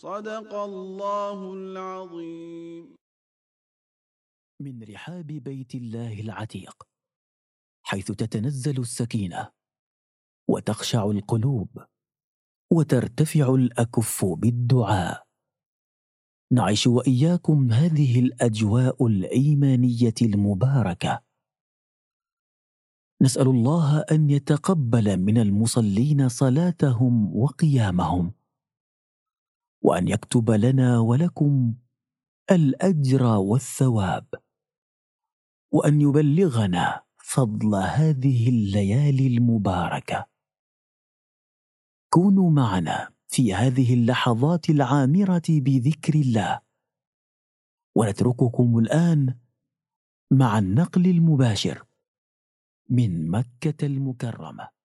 صدق الله العظيم. من رحاب بيت الله العتيق، حيث تتنزل السكينة وتخشع القلوب وترتفع الأكف بالدعاء، نعيش وإياكم هذه الأجواء الإيمانية المباركة. نسأل الله أن يتقبل من المصلين صلاتهم وقيامهم، وأن يكتب لنا ولكم الأجر والثواب، وأن يبلغنا فضل هذه الليالي المباركة. كونوا معنا في هذه اللحظات العامرة بذكر الله، ونترككم الآن مع النقل المباشر من مكة المكرمة.